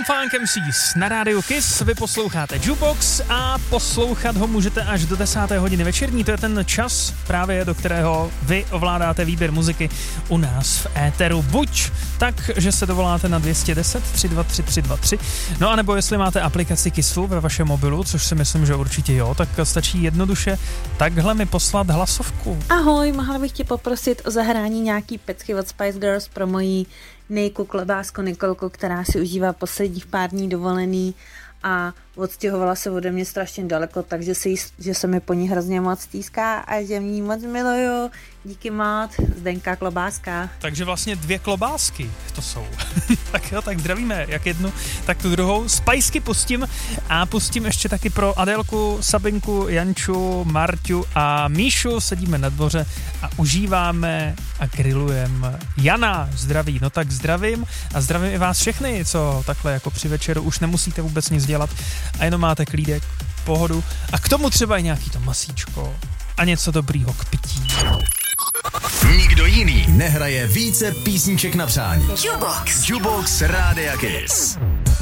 Funk MCs na rádiu Kiss, vy posloucháte Jukebox a poslouchat ho můžete až do 10. hodiny večerní, to je ten čas právě, do kterého vy ovládáte výběr muziky u nás v éteru. Buď tak, že se dovoláte na 210 323 323, no anebo jestli máte aplikaci Kissu ve vašem mobilu, což si myslím, že určitě jo, tak stačí jednoduše takhle mi poslat hlasovku. Ahoj, mohla bych tě poprosit o zahrání nějaký pecky od Spice Girls pro mojí Nejku klobásku Nikolku, která si užívá posledních pár dní dovolený a odstěhovala se ode mě strašně daleko, takže že se mi po ní hrozně moc stýská a že mě moc miluju. Díky moc, Zdenka Klobáska. Takže vlastně 2 klobásky to jsou. Tak jo, tak zdravíme jak jednu, tak tu druhou. Spajsky pustím a pustím ještě taky pro Adélku, Sabinku, Janču, Marťu a Míšu. Sedíme na dvoře a užíváme a grillujeme. Jana zdraví, no tak zdravím a zdravím i vás všechny, co takhle jako při večeru už nemusíte vůbec nic dělat a jenom máte klídek, pohodu a k tomu třeba i nějaký to masíčko a něco dobrýho k pití. Nikdo jiný nehraje více písniček na přání. Jukebox Rádia Kiss.